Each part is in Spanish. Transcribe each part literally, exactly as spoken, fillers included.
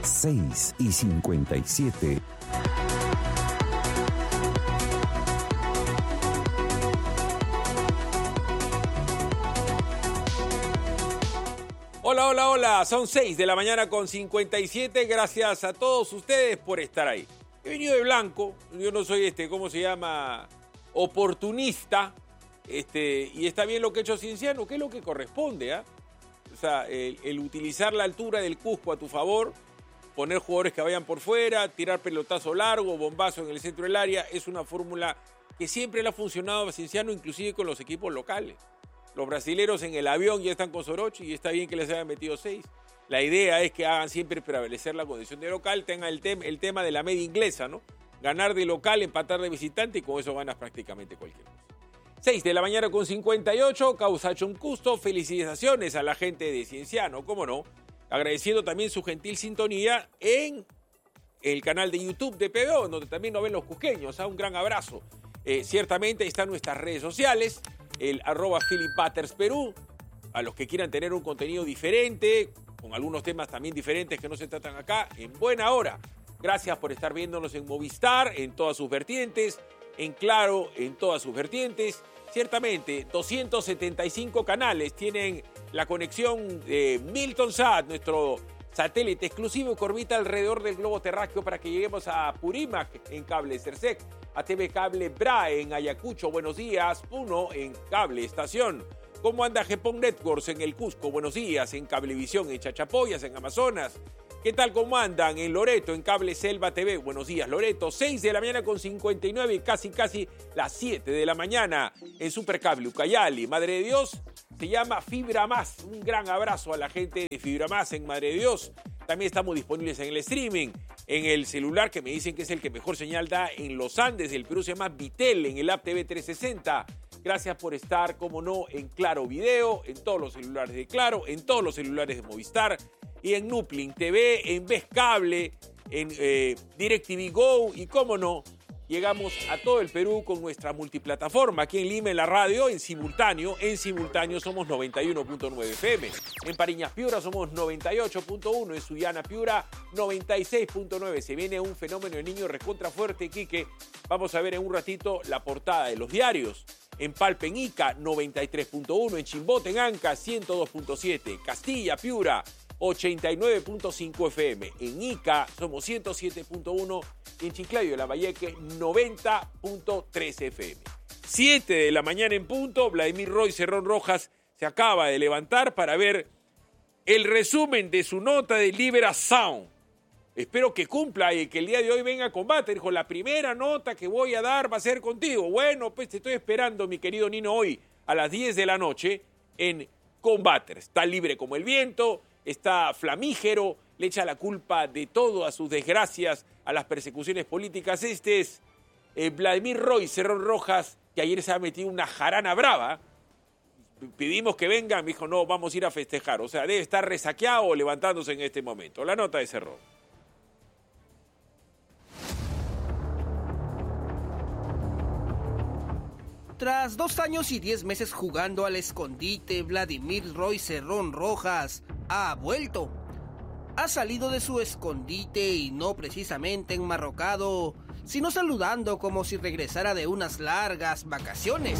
seis y cincuenta y siete. Hola, hola, hola, son seis de la mañana con cincuenta y siete, gracias a todos ustedes por estar ahí. He venido de blanco, yo no soy este, ¿cómo se llama? Oportunista, este, y está bien lo que ha hecho Cienciano, que es lo que corresponde, ¿ah? ¿eh? O sea, el, el utilizar la altura del Cusco a tu favor, poner jugadores que vayan por fuera, tirar pelotazo largo, bombazo en el centro del área, es una fórmula que siempre le ha funcionado a Cienciano, inclusive con los equipos locales. Los brasileros en el avión ya están con Sorochi y está bien que les hayan metido seis. La idea es que hagan siempre prevalecer la condición de local, tengan el, tem- el tema de la media inglesa, ¿no? Ganar de local, empatar de visitante y con eso ganas prácticamente cualquier cosa. seis de la mañana con cincuenta y ocho, Causacho un gusto, felicitaciones a la gente de Cienciano, cómo no, agradeciendo también su gentil sintonía en el canal de YouTube de P B O, donde también nos ven los cusqueños, ¿ah? Un gran abrazo. Eh, ciertamente ahí están nuestras redes sociales, el arroba Philip Butters Perú, a los que quieran tener un contenido diferente, con algunos temas también diferentes que no se tratan acá, en buena hora. Gracias por estar viéndonos en Movistar, en todas sus vertientes, en Claro, en todas sus vertientes. Ciertamente, doscientos setenta y cinco canales tienen la conexión de Miltonsat, nuestro satélite exclusivo que orbita alrededor del globo terráqueo para que lleguemos a Purímac en cable Cersec, a T V Cable Brae en Ayacucho, buenos días, Puno en cable estación. ¿Cómo anda Japón Networks en el Cusco? Buenos días, en Cablevisión en Chachapoyas, en Amazonas. ¿Qué tal cómo andan en Loreto, en Cable Selva T V? Buenos días, Loreto. seis de la mañana con cincuenta y nueve y casi casi las siete de la mañana en Supercable Ucayali. Madre de Dios, se llama Fibra Más. Un gran abrazo a la gente de Fibra Más en Madre de Dios. También estamos disponibles en el streaming, en el celular que me dicen que es el que mejor señal da en los Andes. El Perú se llama Vitel, en el app T V trescientos sesenta. Gracias por estar, como no, en Claro Video, en todos los celulares de Claro, en todos los celulares de Movistar y en Nuplink T V, en Vez Cable, en eh, DirecTV Go y, como no, llegamos a todo el Perú con nuestra multiplataforma. Aquí en Lima, en la radio, en simultáneo. En simultáneo somos noventa y uno punto nueve F M. En Pariñas Piura somos noventa y ocho punto uno. En Sullana Piura, noventa y seis punto nueve. Se viene un fenómeno de niño recontra fuerte, Quique. Vamos a ver en un ratito la portada de los diarios. En Palpe, en Ica, noventa y tres punto uno. En Chimbote, en Anca, ciento dos punto siete. Castilla, Piura, ochenta y nueve punto cinco F M. En Ica somos ciento siete punto uno y en Chiclayo, Lambayeque, noventa punto tres F M. siete de la mañana en punto, Vladimir Roy Cerrón Rojas se acaba de levantar para ver el resumen de su nota de Libera Sound. Espero que cumpla y que el día de hoy venga a combate. Dijo, la primera nota que voy a dar va a ser contigo. Bueno, pues te estoy esperando, mi querido Nino, hoy a las diez de la noche en Combater. Está libre como el viento, está flamígero, le echa la culpa de todo a sus desgracias, a las persecuciones políticas. Este es eh, Vladimir Roy Cerrón Rojas, que ayer se ha metido una jarana brava. Pedimos que venga, me dijo, no, vamos a ir a festejar. O sea, debe estar resaqueado o levantándose en este momento. La nota de Cerrón. Tras dos años y diez meses jugando al escondite, Vladimir Roy Cerrón Rojas ha vuelto. Ha salido de su escondite y no precisamente enmarrocado, sino saludando como si regresara de unas largas vacaciones.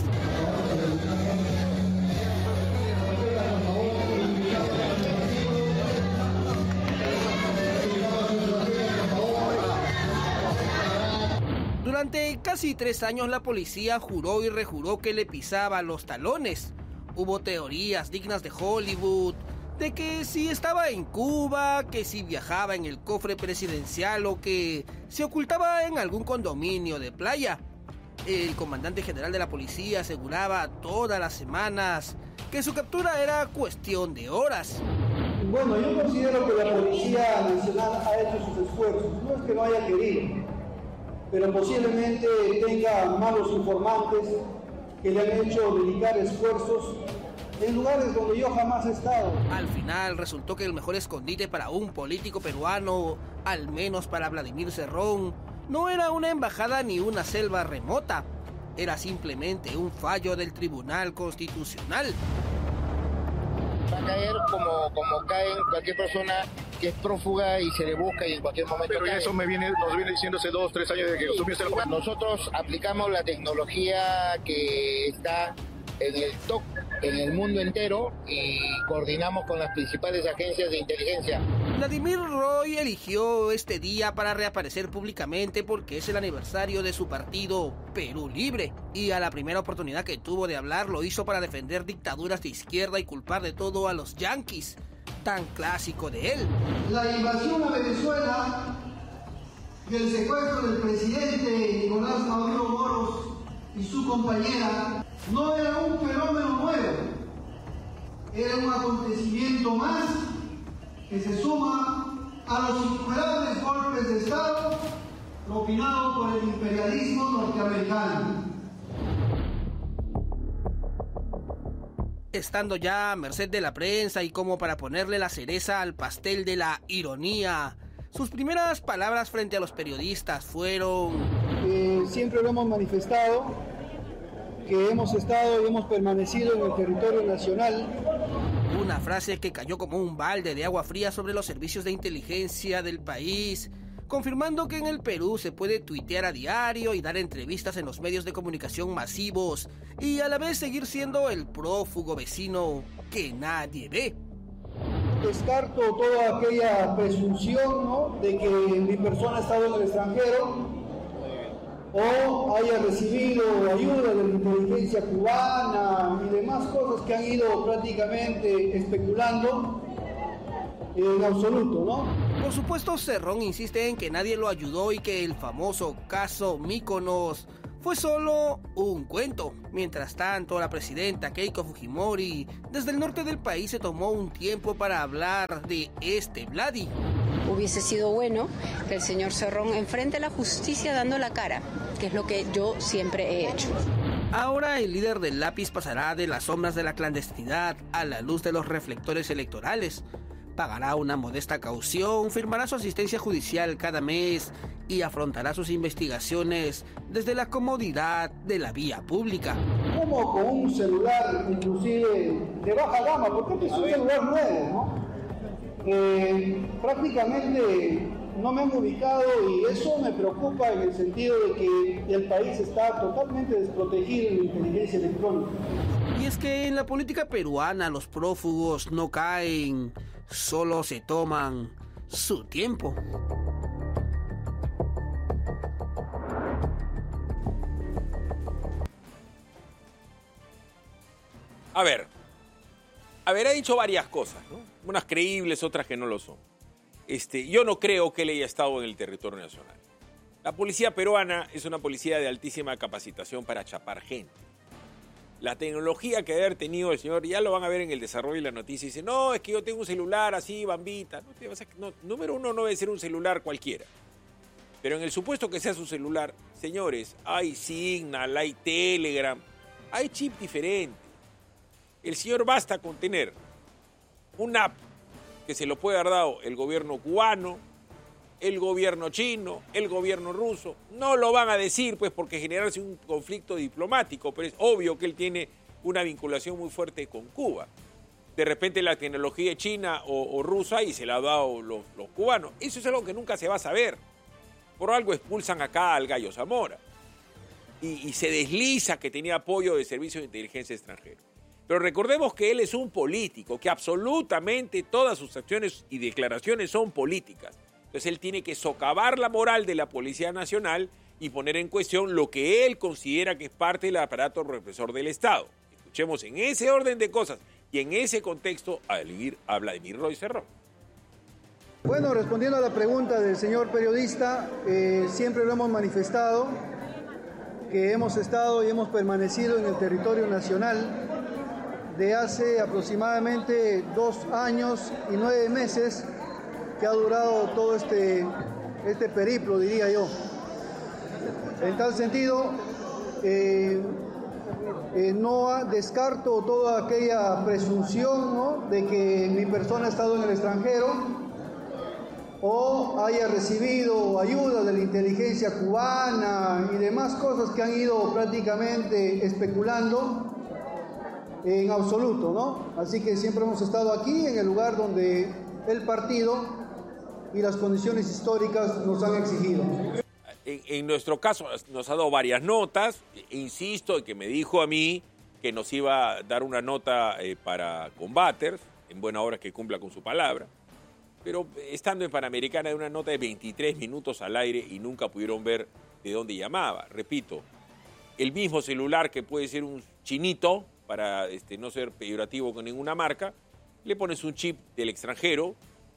Durante casi tres años la policía juró y rejuró que le pisaba los talones. Hubo teorías dignas de Hollywood, de que si estaba en Cuba, que si viajaba en el cofre presidencial o que se ocultaba en algún condominio de playa. El comandante general de la policía aseguraba todas las semanas que su captura era cuestión de horas. Bueno, yo considero que la Policía Nacional ha hecho sus esfuerzos. No es que no haya querido, pero posiblemente tenga malos informantes que le han hecho dedicar esfuerzos en lugares donde yo jamás he estado. Al final resultó que el mejor escondite para un político peruano, al menos para Vladimir Cerrón, no era una embajada ni una selva remota, era simplemente un fallo del Tribunal Constitucional. Va a caer como, como cae cualquier persona que es prófuga y se le busca y en cualquier momento Pero cae. eso me viene, nos viene diciendo hace dos, tres años de que asumió la... Nosotros aplicamos la tecnología que está en el T O C, en el mundo entero, y coordinamos con las principales agencias de inteligencia. Vladimir Roy eligió este día para reaparecer públicamente porque es el aniversario de su partido Perú Libre, y a la primera oportunidad que tuvo de hablar lo hizo para defender dictaduras de izquierda y culpar de todo a los yanquis, tan clásico de él. La invasión a Venezuela y el secuestro del presidente Nicolás Maduro Moros y su compañera no era un fenómeno nuevo, era un acontecimiento más que se suma a los innumerables golpes de Estado propinados por el imperialismo norteamericano. Estando ya a merced de la prensa y como para ponerle la cereza al pastel de la ironía, sus primeras palabras frente a los periodistas fueron... Eh, siempre lo hemos manifestado, que hemos estado y hemos permanecido en el territorio nacional. Una frase que cayó como un balde de agua fría sobre los servicios de inteligencia del país, confirmando que en el Perú se puede tuitear a diario y dar entrevistas en los medios de comunicación masivos y a la vez seguir siendo el prófugo vecino que nadie ve. Descarto toda aquella presunción, ¿no?, de que mi persona ha estado en el extranjero o haya recibido ayuda de la inteligencia cubana y demás cosas que han ido prácticamente especulando. En absoluto, ¿no? Por supuesto, Cerrón insiste en que nadie lo ayudó y que el famoso caso Mykonos fue solo un cuento. Mientras tanto, la presidenta Keiko Fujimori, desde el norte del país, se tomó un tiempo para hablar de este Vladi. Hubiese sido bueno que el señor Cerrón enfrente a la justicia dando la cara, que es lo que yo siempre he hecho. Ahora el líder del lápiz pasará de las sombras de la clandestinidad a la luz de los reflectores electorales. Pagará una modesta caución, firmará su asistencia judicial cada mes y afrontará sus investigaciones desde la comodidad de la vía pública. Como con un celular, inclusive de baja gama, porque este es un celular nuevo, ¿no? Eh, prácticamente no me han ubicado y eso me preocupa en el sentido de que el país está totalmente desprotegido en la inteligencia electrónica. Y es que en la política peruana los prófugos no caen, solo se toman su tiempo. A ver, a ver, ha dicho varias cosas, ¿no? Unas creíbles, otras que no lo son. Este, yo no creo que él haya estado en el territorio nacional. La policía peruana es una policía de altísima capacitación para chapar gente. La tecnología que debe haber tenido el señor, ya lo van a ver en el desarrollo de la noticia, dice, no, es que yo tengo un celular así, bambita. No, te vas a, no, número uno, no debe ser un celular cualquiera. Pero en el supuesto que sea su celular, señores, hay Signal, hay Telegram, hay chip diferente. El señor basta con tener una app que se lo puede haber dado el gobierno cubano, el gobierno chino, el gobierno ruso. No lo van a decir, pues, porque generarse un conflicto diplomático, pero es obvio que él tiene una vinculación muy fuerte con Cuba. De repente la tecnología china o, o rusa y se la han dado los, los cubanos. Eso es algo que nunca se va a saber. Por algo expulsan acá al Gallo Zamora. Y, y se desliza que tenía apoyo de servicios de inteligencia extranjeros. Pero recordemos que él es un político, que absolutamente todas sus acciones y declaraciones son políticas. Entonces él tiene que socavar la moral de la Policía Nacional y poner en cuestión lo que él considera que es parte del aparato represor del Estado. Escuchemos en ese orden de cosas y en ese contexto a Vladimir Roy Cerrón. Bueno, respondiendo a la pregunta del señor periodista, eh, siempre lo hemos manifestado, que hemos estado y hemos permanecido en el territorio nacional de hace aproximadamente dos años y nueve meses que ha durado todo este, este periplo, diría yo. En tal sentido, eh, eh, no descarto toda aquella presunción, ¿no?, de que mi persona ha estado en el extranjero o haya recibido ayuda de la inteligencia cubana y demás cosas que han ido prácticamente especulando. en absoluto, ¿no? Así que siempre hemos estado aquí, en el lugar donde el partido y las condiciones históricas nos han exigido. En, en nuestro caso nos ha dado varias notas, e insisto, en que me dijo a mí que nos iba a dar una nota eh, para Combaters, en buena hora que cumpla con su palabra, pero estando en Panamericana de una nota de veintitrés minutos al aire y nunca pudieron ver de dónde llamaba. Repito, el mismo celular que puede ser un chinito, para este, no ser peyorativo con ninguna marca, le pones un chip del extranjero,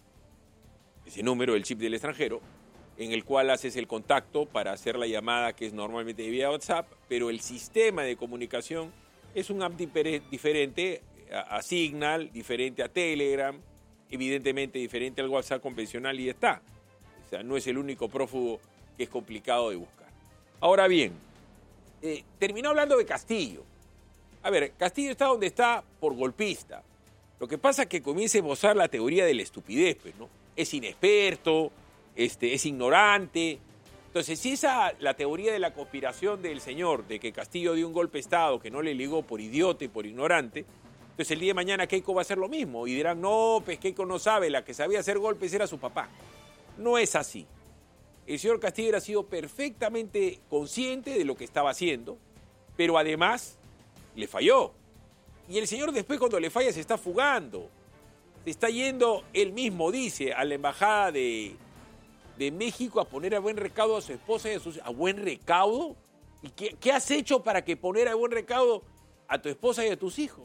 ese número, el chip del extranjero, en el cual haces el contacto para hacer la llamada que es normalmente vía WhatsApp, pero el sistema de comunicación es un app diferente a, a Signal, diferente a Telegram, evidentemente diferente al WhatsApp convencional y está. O sea, no es el único prófugo que es complicado de buscar. Ahora bien, eh, terminó hablando de Castillo. A ver, Castillo está donde está por golpista. Lo que pasa es que comienza a esbozar la teoría de la estupidez, pues, ¿no? Es inexperto, este, es ignorante. Entonces, si esa la teoría de la conspiración del señor, de que Castillo dio un golpe de Estado que no le ligó por idiota y por ignorante, entonces el día de mañana Keiko va a hacer lo mismo y dirán, no, pues Keiko no sabe, la que sabía hacer golpes era su papá. No es así. El señor Castillo ha sido perfectamente consciente de lo que estaba haciendo, pero además le falló. Y el señor después cuando le falla se está fugando. Se está yendo, él mismo dice, a la embajada de, de México a poner a buen recaudo a su esposa y a sus... ¿A buen recaudo? ¿Y qué, qué has hecho para que poner a buen recaudo a tu esposa y a tus hijos?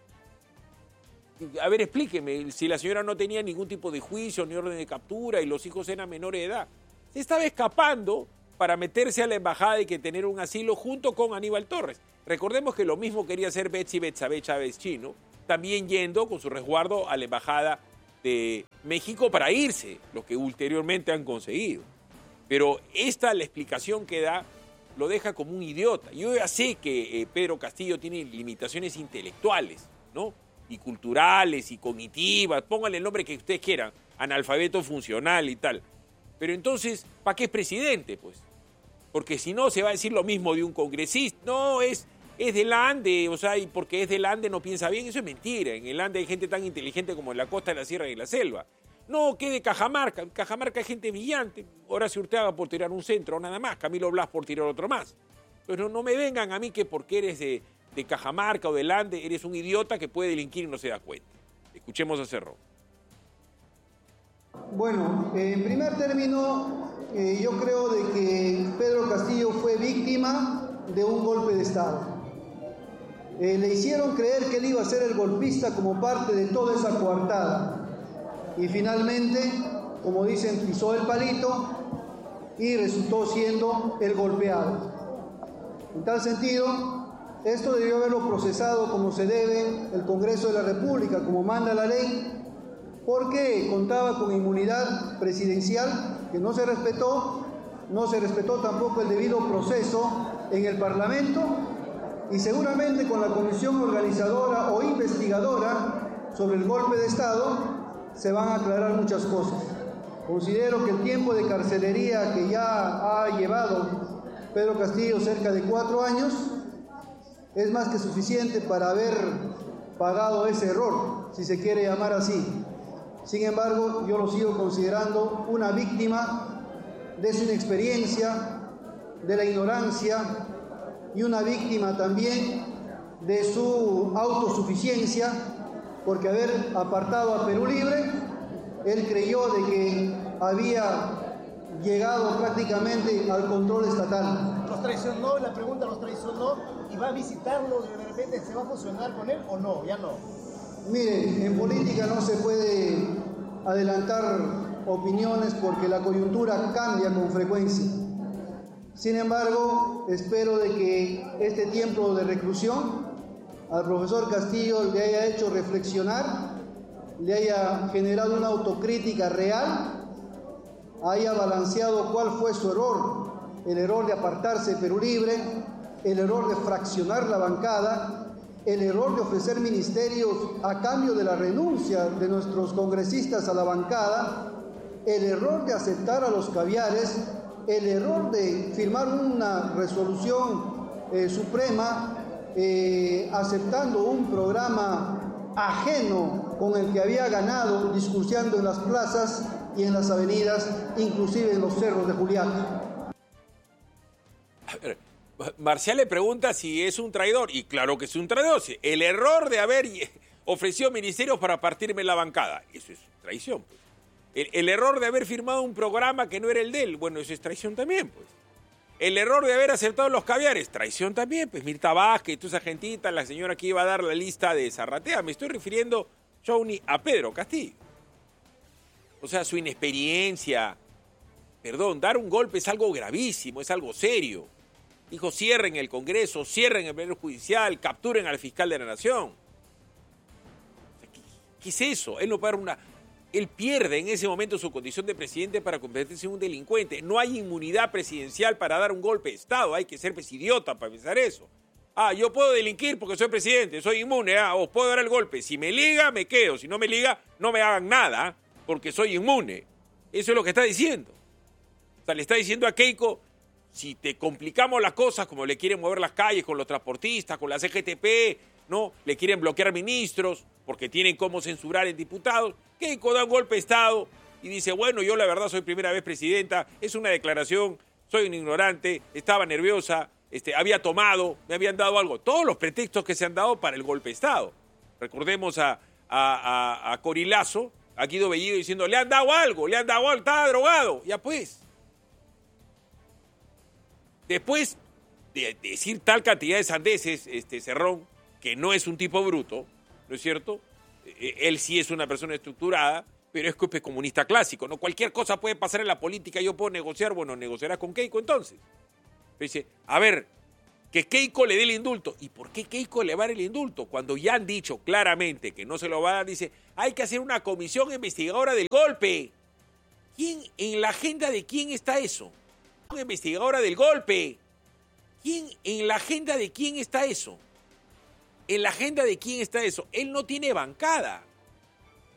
A ver, explíqueme, si la señora no tenía ningún tipo de juicio ni orden de captura y los hijos eran menores de edad. Se estaba escapando para meterse a la embajada y que tener un asilo junto con Aníbal Torres. Recordemos que lo mismo quería hacer Betsy Betsabe Chávez Chino, también yendo con su resguardo a la embajada de México para irse, lo que ulteriormente han conseguido. Pero esta, la explicación que da, lo deja como un idiota. Yo ya sé que eh, Pedro Castillo tiene limitaciones intelectuales, ¿no? Y culturales y cognitivas, pónganle el nombre que ustedes quieran, analfabeto funcional y tal. Pero entonces, ¿para qué es presidente, pues? Porque si no, se va a decir lo mismo de un congresista. No, es, es del Ande, o sea, y porque es del Ande no piensa bien. Eso es mentira. En el Ande hay gente tan inteligente como en la costa, en la sierra y en la selva. No, que de Cajamarca. En Cajamarca hay gente brillante. Horacio Urteaga por tirar un centro, nada más. Camilo Blas por tirar otro más. Pero no me vengan a mí que porque eres de, de Cajamarca o del Ande, eres un idiota que puede delinquir y no se da cuenta. Escuchemos a Cerrón. Bueno, en primer término, eh, yo creo de que Pedro Castillo fue víctima de un golpe de Estado. Eh, le hicieron creer que él iba a ser el golpista como parte de toda esa coartada. Y finalmente, como dicen, pisó el palito y resultó siendo el golpeado. En tal sentido, esto debió haberlo procesado como se debe el Congreso de la República, como manda la ley, porque contaba con inmunidad presidencial que no se respetó, no se respetó tampoco el debido proceso en el Parlamento y seguramente con la comisión organizadora o investigadora sobre el golpe de Estado se van a aclarar muchas cosas. Considero que el tiempo de carcelería que ya ha llevado Pedro Castillo, cerca de cuatro años, es más que suficiente para haber pagado ese error, si se quiere llamar así. Sin embargo, yo lo sigo considerando una víctima de su inexperiencia, de la ignorancia y una víctima también de su autosuficiencia, porque haber apartado a Perú Libre, él creyó de que había llegado prácticamente al control estatal. ¿Los traicionó? La pregunta, ¿los traicionó? ¿Y va a visitarlo? ¿De repente se va a fusionar con él o no? Ya no. Mire, en política no se puede adelantar opiniones porque la coyuntura cambia con frecuencia. Sin embargo, espero de que este tiempo de reclusión al profesor Castillo le haya hecho reflexionar, le haya generado una autocrítica real, haya balanceado cuál fue su error, el error de apartarse de Perú Libre, el error de fraccionar la bancada, el error de ofrecer ministerios a cambio de la renuncia de nuestros congresistas a la bancada, el error de aceptar a los caviares, el error de firmar una resolución eh, suprema eh, aceptando un programa ajeno con el que había ganado, discursiando en las plazas y en las avenidas, inclusive en los cerros de Juliaca. A ver, Marcial le pregunta si es un traidor, y claro que es un traidor. El error de haber ofrecido ministerios para partirme la bancada, eso es traición, pues. El, el error de haber firmado un programa que no era el de él, bueno, eso es traición también, pues. El error de haber aceptado los caviares, traición también, pues. Mirta Vázquez, toda esa gentita, la señora que iba a dar la lista de Zarratea. Me estoy refiriendo, Johnny, a Pedro Castillo. O sea, su inexperiencia. Perdón, dar un golpe es algo gravísimo, es algo serio. Dijo, cierren el Congreso, cierren el Poder Judicial, capturen al fiscal de la Nación. O sea, ¿qué, ¿Qué es eso? Él no puede dar una... Él pierde en ese momento su condición de presidente para convertirse en un delincuente. No hay inmunidad presidencial para dar un golpe de Estado. Hay que ser pues, idiota para pensar eso. Ah, yo puedo delinquir porque soy presidente, soy inmune. Ah, os puedo dar el golpe. Si me liga, me quedo. Si no me liga, no me hagan nada porque soy inmune. Eso es lo que está diciendo. O sea, le está diciendo a Keiko, si te complicamos las cosas, como le quieren mover las calles con los transportistas, con la C G T P, ¿no? Le quieren bloquear ministros porque tienen cómo censurar en diputados. Keiko da un golpe de Estado y dice, bueno, yo la verdad soy primera vez presidenta, es una declaración, soy un ignorante, estaba nerviosa, este, había tomado, me habían dado algo. Todos los pretextos que se han dado para el golpe de Estado. Recordemos a, a, a, a Corilazo, a Guido Bellido diciendo, le han dado algo, le han dado algo, estaba drogado. Ya pues. Después de decir tal cantidad de sandeces, este Cerrón, que no es un tipo bruto, ¿no es cierto? Él sí es una persona estructurada, pero es que es comunista clásico, ¿no? Cualquier cosa puede pasar en la política, yo puedo negociar, bueno, negociarás con Keiko entonces. Dice, a ver, que Keiko le dé el indulto. ¿Y por qué Keiko le va a dar el indulto? Cuando ya han dicho claramente que no se lo va a dar, dice, hay que hacer una comisión investigadora del golpe. ¿Quién, en la agenda de quién está eso? Una investigadora del golpe. ¿Quién, en la agenda de quién está eso? ¿En la agenda de quién está eso? Él no tiene bancada.